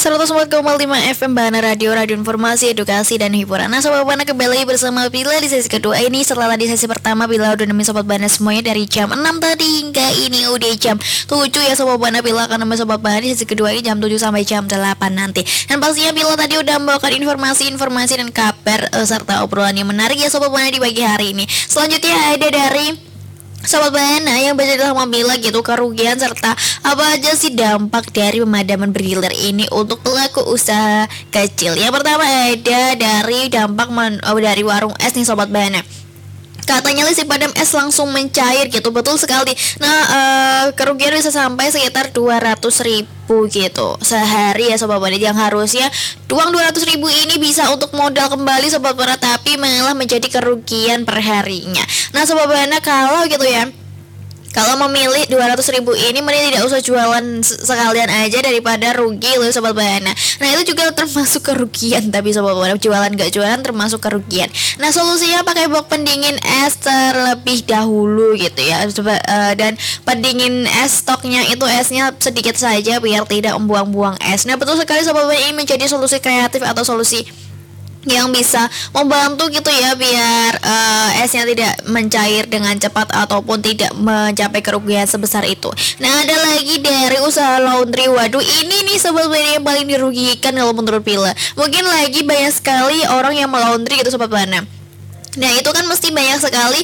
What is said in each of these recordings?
104,5 FM Bahana Radio, radio informasi, edukasi, dan hiburan. Nah Sobat Bahana kembali bersama Bila di sesi kedua ini. Setelah di sesi pertama Bila udah nemenin Sobat Bahana semuanya dari jam 6 tadi hingga ini udah jam 7 ya Sobat Bahana. Bila akan nemenin Sobat Bahana di sesi kedua ini jam 7 sampai jam 8 nanti. Dan pastinya Bila tadi udah membawakan informasi dan kabar serta obrolan yang menarik ya Sobat Bahana di pagi hari ini. Selanjutnya ada dari Sobat Bahana yang bercerita sama Bila gitu, kerugian serta apa aja sih dampak dari pemadaman bergilir ini untuk pelaku usaha kecil. Yang pertama ada dari dampak dari warung es nih Sobat Bahana. Katanya listrik padam es langsung mencair gitu, betul sekali. Nah kerugian bisa sampai sekitar 200.000 gitu sehari ya Sobat Bahana. Yang harusnya uang 200.000 ini bisa untuk modal kembali Sobat Bahana, tapi malah menjadi kerugian per harinya. Nah Sobat Bahana kalau gitu ya, kalau memilih 200.000 ini mending tidak usah jualan sekalian aja daripada rugi loh Sobat Bahana. Nah itu juga termasuk kerugian, tapi Sobat Bahana jualan gak jualan termasuk kerugian. Nah solusinya pakai box pendingin es terlebih dahulu gitu ya. Dan pendingin es stoknya itu esnya sedikit saja biar tidak membuang-buang es. Nah betul sekali Sobat Bahana, ini menjadi solusi kreatif atau solusi yang bisa membantu gitu ya biar esnya tidak mencair dengan cepat ataupun tidak mencapai kerugian sebesar itu. Nah ada lagi dari usaha laundry. Waduh ini nih Sobat Bahana yang paling dirugikan kalau menurut Bila. Mungkin lagi banyak sekali orang yang melaundry gitu Sobat Bahana. Nah itu kan mesti banyak sekali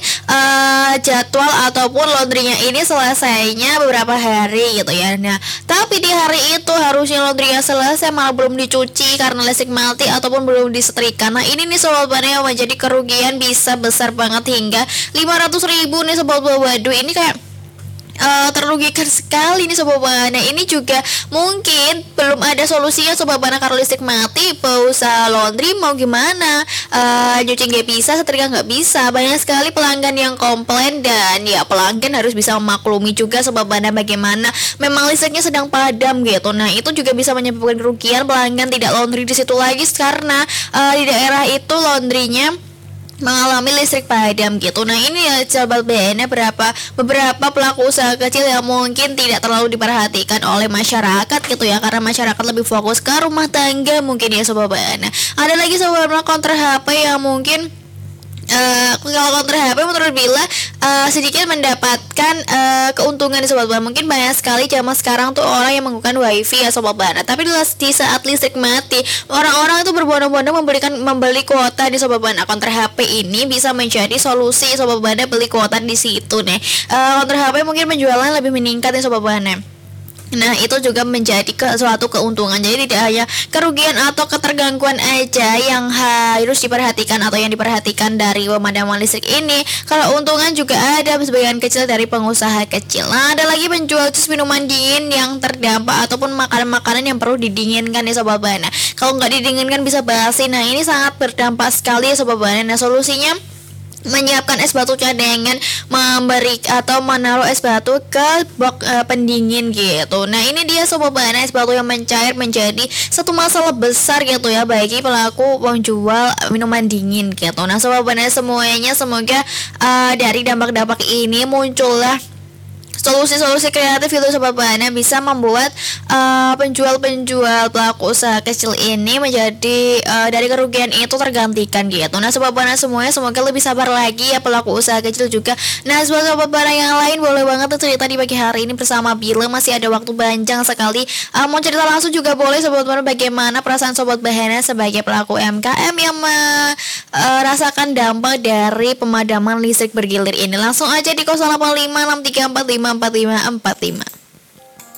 jadwal ataupun laundrynya ini selesainya beberapa hari gitu ya. Nah tapi di hari itu harusnya laundrynya selesai malah belum dicuci karena listrik mati ataupun belum disetrika. Nah ini nih Sobat Bahana yang menjadi kerugian bisa besar banget hingga 500.000 nih Sobat Bahana. Waduh ini kayak terrugikan sekali nih Sobat Bahana. Ini juga mungkin belum ada solusinya Sobat Bahana kalau listrik mati. Pengusaha laundry mau gimana? Nyuci nggak bisa, setrika nggak bisa. Banyak sekali pelanggan yang komplain dan ya pelanggan harus bisa memaklumi juga Sobat Bahana bagaimana memang listriknya sedang padam gitu. Nah itu juga bisa menyebabkan kerugian pelanggan tidak laundry di situ lagi karena di daerah itu laundrynya mengalami listrik padam gitu. Nah ini ya Sobat Bahana beberapa pelaku usaha kecil yang mungkin tidak terlalu diperhatikan oleh masyarakat gitu ya, karena masyarakat lebih fokus ke rumah tangga mungkin ya Sobat Bahana. Ada lagi Sobat Bahana konter HP yang mungkin kalau konter HP menurut Bila sedikit mendapatkan keuntungan di Sobat Bahana. Mungkin banyak sekali zaman sekarang tuh orang yang menggunakan wifi ya Sobat Bahana, tapi di saat listrik mati orang-orang itu berbondong-bondong membeli kuota di Sobat Bahana. Konter HP ini bisa menjadi solusi Sobat Bahana beli kuota di situ nih. Konter HP mungkin penjualan lebih meningkat ya Sobat Bahana. Nah itu juga menjadi suatu keuntungan. Jadi tidak hanya kerugian atau ketergangguan aja yang harus diperhatikan atau yang diperhatikan dari pemadaman listrik ini. Kalau untungan juga ada sebagian kecil dari pengusaha kecil. Nah ada lagi penjual jus minuman dingin yang terdampak ataupun makanan-makanan yang perlu didinginkan ya Sobat Bahana. Kalau nggak didinginkan bisa basi. Nah ini sangat berdampak sekali ya Sobat Bahana. Nah solusinya menyiapkan es batu cadangan, memberi atau menaruh es batu ke box pendingin gitu. Nah ini dia Sobat Bahana, es batu yang mencair menjadi satu masalah besar gitu ya bagi pelaku penjual minuman dingin gitu. Nah Sobat Bahana semuanya, semoga dari dampak-dampak ini muncullah solusi-solusi kreatif itu Sobat Bahana bisa membuat penjual-penjual pelaku usaha kecil ini menjadi dari kerugian itu tergantikan gitu. Nah Sobat Bahana semuanya semoga lebih sabar lagi ya pelaku usaha kecil juga. Nah Sobat Bahana yang lain boleh banget cerita di pagi hari ini bersama Bila, masih ada waktu panjang sekali. Mau cerita langsung juga boleh Sobat Bahana, bagaimana perasaan Sobat Bahana sebagai pelaku UMKM yang merasakan dampak dari pemadaman listrik bergilir ini. Langsung aja di 085634545545.